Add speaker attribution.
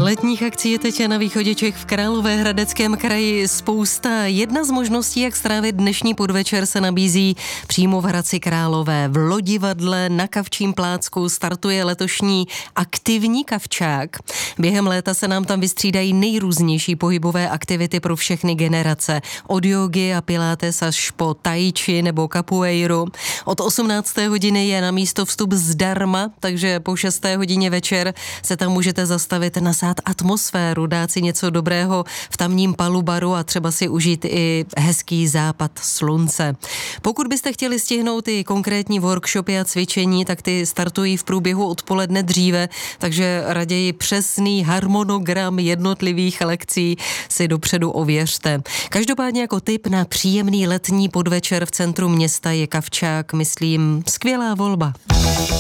Speaker 1: Letních akcí je teď na východě Čech v Královéhradeckém kraji spousta. Jedna z možností, jak strávit dnešní podvečer, se nabízí přímo v Hradci Králové. V Lodivadle na Kavčím plácku startuje letošní aktivní kavčák. Během léta se nám tam vystřídají nejrůznější pohybové aktivity pro všechny generace. Od jógy a pilates až po tai chi nebo capoeiru. Od 18. hodiny je na místo vstup zdarma, takže po 6. hodině večer se tam můžete zastavit, nasát atmosféru, dát si něco dobrého v tamním palubaru a třeba si užít i hezký západ slunce. Pokud byste chtěli stihnout i konkrétní workshopy a cvičení, tak ty startují v průběhu odpoledne dříve, takže raději přesný harmonogram jednotlivých lekcí si dopředu ověřte. Každopádně jako tip na příjemný letní podvečer v centru města je kavčák, myslím, skvělá volba.